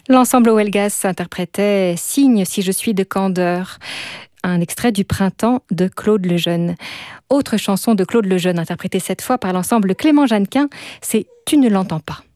L'ensemble Huelgas interprétait Signe si je suis de candeur, un extrait du Printemps de Claude Lejeune. Autre chanson de Claude Lejeune interprétée cette fois par l'ensemble Clément Jeannequin, c'est Tu ne l'entends pas.